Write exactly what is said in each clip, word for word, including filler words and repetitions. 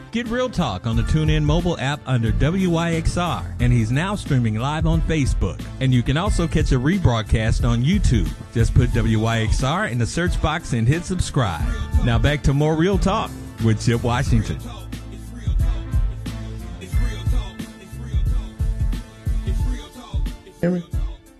Get Real Talk on the TuneIn mobile app under W Y X R, and he's now streaming live on Facebook. And you can also catch a rebroadcast on YouTube. Just put W Y X R in the search box and hit subscribe. Now back to more Real Talk with Chip Washington. Hear me?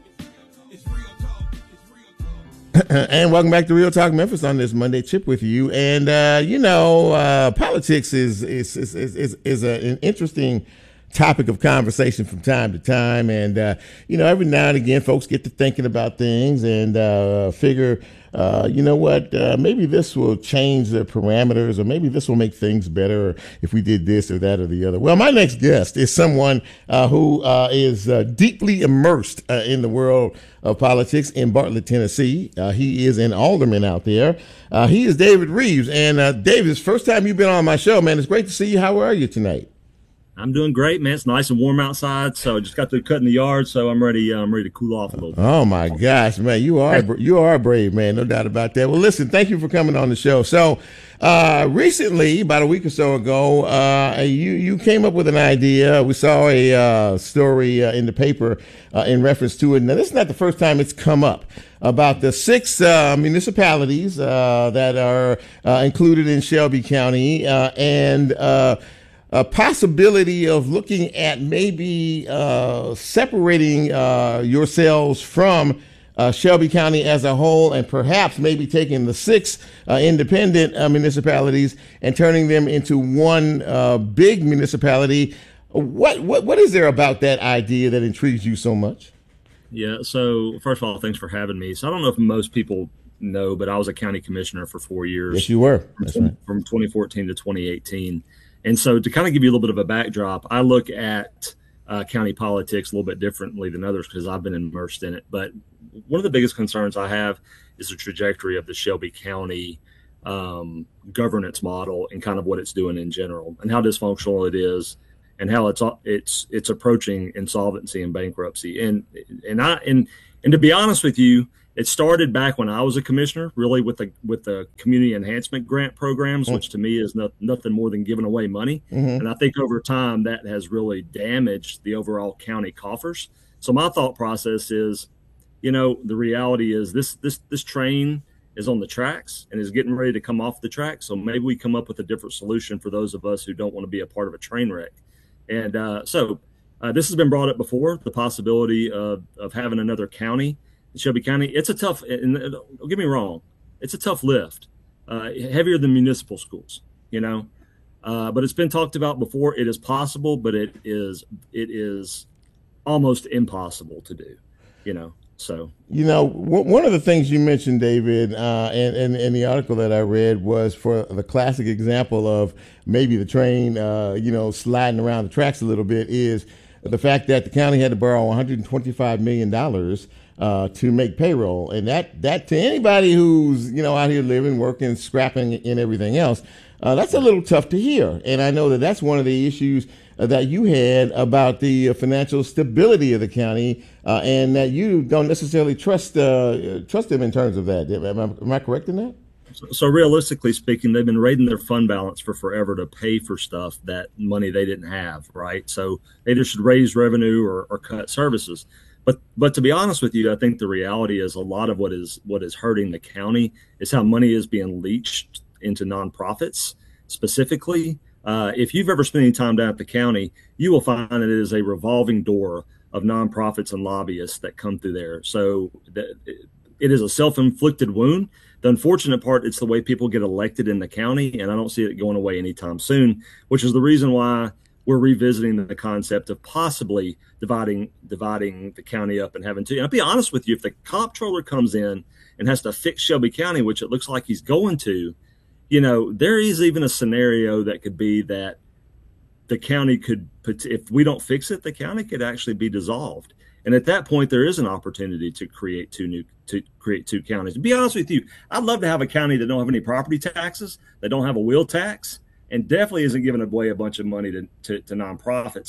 And welcome back to Real Talk Memphis on this Monday. Chip with you. And, uh, you know, uh, politics is is is is, is, is a, an interesting topic of conversation from time to time. And, uh, you know, every now and again, folks get to thinking about things and uh, figure, uh, you know what, uh, maybe this will change the parameters, or maybe this will make things better if we did this or that or the other. Well, my next guest is someone uh, who uh, is uh, deeply immersed uh, in the world of politics in Bartlett, Tennessee. Uh, he is an alderman out there. Uh, he is David Reeves. And uh, David, it's the first time you've been on my show, man. It's great to see you. How are you tonight? I'm doing great, man. It's nice and warm outside, so I just got through cutting the yard, so I'm ready. Uh, I'm ready to cool off a little bit. Oh my gosh, man, you are you are brave, man, no doubt about that. Well, listen, thank you for coming on the show. So, uh, recently, about a week or so ago, uh, you you came up with an idea. We saw a uh, story uh, in the paper uh, in reference to it. Now, this is not the first time it's come up, about the six uh, municipalities uh, that are uh, included in Shelby County, uh, and uh, a possibility of looking at maybe uh, separating uh, yourselves from uh, Shelby County as a whole, and perhaps maybe taking the six uh, independent uh, municipalities and turning them into one uh, big municipality. What what what is there about that idea that intrigues you so much? Yeah. So first of all, thanks for having me. So I don't know if most people know, but I was a county commissioner for four years. Yes, you were. That's from, right. From twenty fourteen to twenty eighteen. And so to kind of give you a little bit of a backdrop, I look at uh, county politics a little bit differently than others because I've been immersed in it. But one of the biggest concerns I have is the trajectory of the Shelby County um, governance model and kind of what it's doing in general, and how dysfunctional it is, and how it's it's it's approaching insolvency and bankruptcy. And and I and and to be honest with you, it started back when I was a commissioner, really with the with the community enhancement grant programs, mm-hmm. which to me is no, nothing more than giving away money. Mm-hmm. And I think over time that has really damaged the overall county coffers. So my thought process is, you know, the reality is this this this train is on the tracks and is getting ready to come off the track. So maybe we come up with a different solution for those of us who don't want to be a part of a train wreck. And uh, so uh, this has been brought up before, the possibility of of having another county. Shelby County, it's a tough, and don't get me wrong, it's a tough lift, uh, heavier than municipal schools, you know, uh, but it's been talked about before. It is possible, but it is, it is almost impossible to do, you know, so. You know, w- one of the things you mentioned, David, uh, and, and, and the article that I read was for the classic example of maybe the train, uh, you know, sliding around the tracks a little bit, is the fact that the county had to borrow one hundred twenty-five million dollars Uh, to make payroll. And that, that to anybody who's, you know, out here living, working, scrapping, and everything else, uh, that's a little tough to hear. And I know that that's one of the issues uh, that you had about the uh, financial stability of the county, uh, and that you don't necessarily trust uh, trust them in terms of that. Am I, am I correct in that? So, so realistically speaking, they've been raiding their fund balance for forever to pay for stuff that money they didn't have, right? So they either should raise revenue or, or cut services. But but to be honest with you, I think the reality is a lot of what is what is hurting the county is how money is being leached into nonprofits. Specifically, uh, if you've ever spent any time down at the county, you will find that it is a revolving door of nonprofits and lobbyists that come through there. So the, it is a self-inflicted wound. The unfortunate part, it's the way people get elected in the county, and I don't see it going away anytime soon, which is the reason why we're revisiting the concept of possibly dividing dividing the county up and having two. And I'll be honest with you, if the comptroller comes in and has to fix Shelby County, which it looks like he's going to, you know, there is even a scenario that could be that the county could, if we don't fix it, the county could actually be dissolved. And at that point, there is an opportunity to create two new, to create two counties. To be honest with you, I'd love to have a county that don't have any property taxes, that don't have a wheel tax, and definitely isn't giving away a bunch of money to, to, to nonprofits.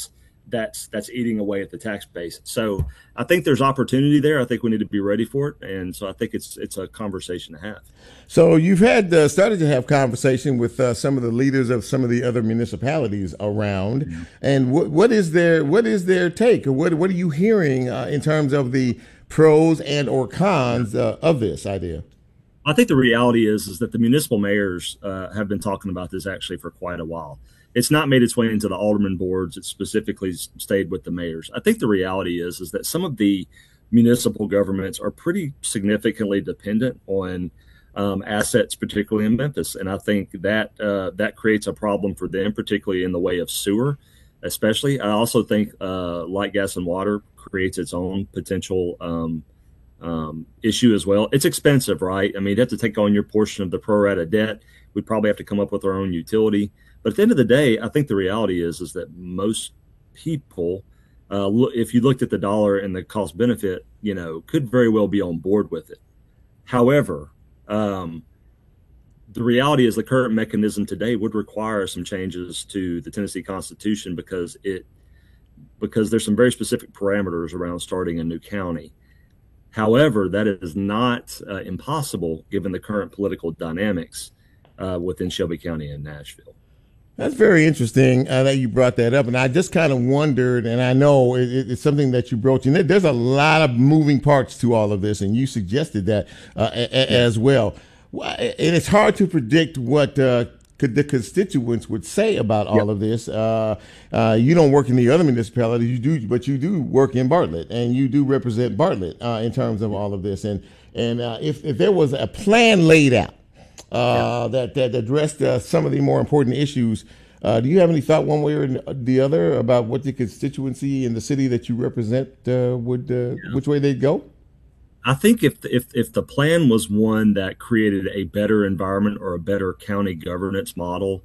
that's that's eating away at the tax base. So I think there's opportunity there. I think we need to be ready for it, and so I think it's it's a conversation to have. So you've had uh, started to have conversation with uh, some of the leaders of some of the other municipalities around, mm-hmm. and what what is their what is their take, or what what are you hearing uh, in terms of the pros and or cons uh, of this idea? I think the reality is is that the municipal mayors uh, have been talking about this actually for quite a while. It's not made its way into the alderman boards. It's specifically stayed with the mayors. I think the reality is is that some of the municipal governments are pretty significantly dependent on um, assets, particularly in Memphis, and I think that uh, that creates a problem for them, particularly in the way of sewer, especially. I also think uh, light, gas, and water creates its own potential um, um, issue as well. It's expensive, right? I mean, you have to take on your portion of the pro rata debt. We'd probably have to come up with our own utility. But at the end of the day, I think the reality is is that most people, uh, look, if you looked at the dollar and the cost benefit, you know, could very well be on board with it. However, um, the reality is the current mechanism today would require some changes to the Tennessee Constitution because it because there's some very specific parameters around starting a new county. However, that is not uh, impossible given the current political dynamics uh, within Shelby County and Nashville. That's very interesting uh, that you brought that up. And I just kind of wondered, and I know it, it's something that you broached, and there's a lot of moving parts to all of this, and you suggested that uh, a, a, as well. And it's hard to predict what uh, could the constituents would say about all yep. of this. Uh, uh, you don't work in the other municipalities, you do, but you do work in Bartlett, and you do represent Bartlett uh, in terms of all of this. And and uh, if, if there was a plan laid out, Uh, yeah. that, that addressed uh, some of the more important issues. Uh, do you have any thought one way or the other about what the constituency in the city that you represent uh, would, uh, yeah. which way they'd go? I think if, if, if the plan was one that created a better environment or a better county governance model,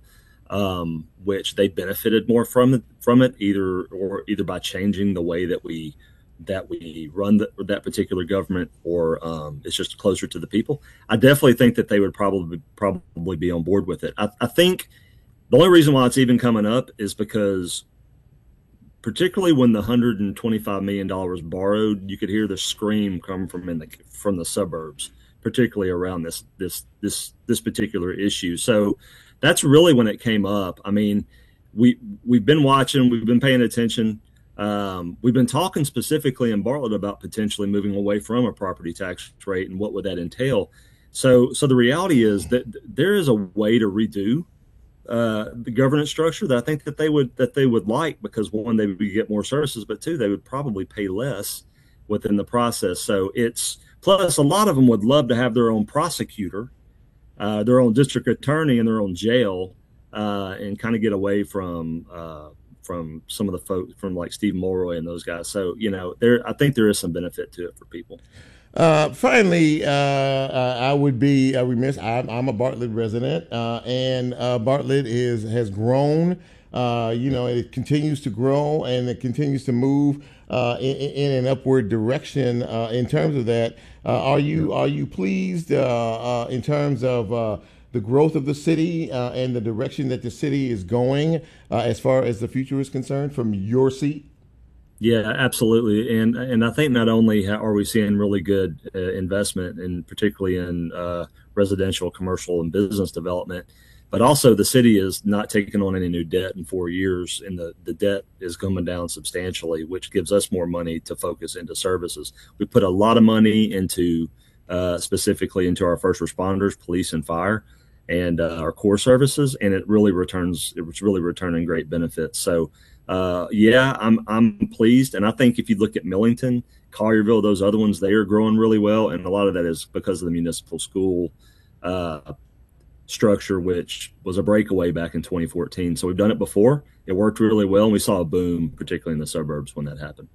um, which they benefited more from it, from it either or either by changing the way that we that we run the, that particular government, or um, it's just closer to the people. I definitely think that they would probably probably be on board with it. I, I think the only reason why it's even coming up is because, particularly when the one hundred twenty-five million dollars borrowed, you could hear the scream come from in the from the suburbs, particularly around this this this this particular issue. So that's really when it came up. I mean, we we've been watching, we've been paying attention. Um, we've been talking specifically in Bartlett about potentially moving away from a property tax rate and what would that entail. So, so the reality is that there is a way to redo uh, the governance structure that I think that they would that they would like, because one, they would get more services, but two, they would probably pay less within the process. So it's plus a lot of them would love to have their own prosecutor, uh, their own district attorney, and their own jail, uh, and kind of get away from. Uh, from some of the folks from like Steve Mulroy and those guys. So, you know, there, I think there is some benefit to it for people. Uh, finally, uh, uh, I would be uh, remiss. I'm, I'm a Bartlett resident, uh, and uh, Bartlett is has grown. Uh, you know, it continues to grow, and it continues to move uh, in, in an upward direction. Uh, in terms of that, uh, are you are you pleased uh, uh, in terms of uh, the growth of the city uh, and the direction that the city is going uh, as far as the future is concerned from your seat? Yeah, absolutely. And and I think not only are we seeing really good uh, investment, and particularly in uh, residential, commercial, and business development, but also the city is not taking on any new debt in four years, and the, the debt is coming down substantially, which gives us more money to focus into services. We put a lot of money into uh, specifically into our first responders, police and fire, and uh, our core services, and it really returns. It's really returning great benefits. So, uh, yeah, I'm I'm pleased, and I think if you look at Millington, Collierville, those other ones, they are growing really well, and a lot of that is because of the municipal school uh, structure, which was a breakaway back in twenty fourteen. So we've done it before. It worked really well, and we saw a boom, particularly in the suburbs, when that happened.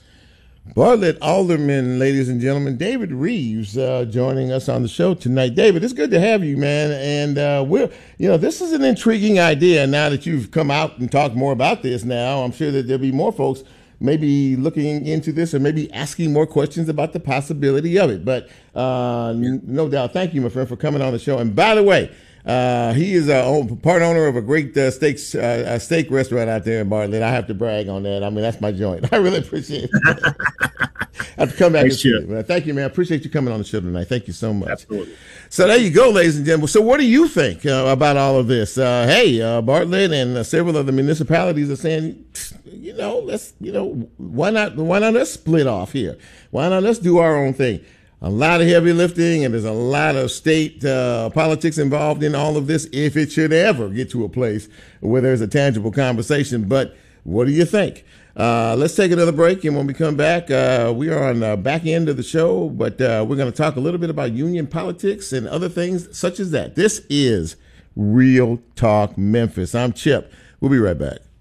Bartlett Alderman, ladies and gentlemen, David Reeves uh, joining us on the show tonight. David, it's good to have you, man. And uh, we're, you know, this is an intriguing idea. Now that you've come out and talked more about this, now I'm sure that there'll be more folks maybe looking into this or maybe asking more questions about the possibility of it. But uh, n- no doubt, thank you, my friend, for coming on the show. And by the way, Uh, he is a own, part owner of a great uh, steaks uh, a steak restaurant out there in Bartlett. I have to brag on that. I mean, that's my joint. I really appreciate it. I have to come back and see it, man. Thank you, man. I appreciate you coming on the show tonight. Thank you so much. Absolutely. So there you go, ladies and gentlemen. So what do you think uh, about all of this? Uh, hey, uh, Bartlett and uh, several of the municipalities are saying, you know, let's, you know, why not? Why not us split off here? Why not us do our own thing? A lot of heavy lifting, and there's a lot of state uh, politics involved in all of this, if it should ever get to a place where there's a tangible conversation. But what do you think? Uh, let's take another break, and when we come back, uh, we are on the back end of the show, but uh, we're going to talk a little bit about union politics and other things such as that. This is Real Talk Memphis. I'm Chip. We'll be right back.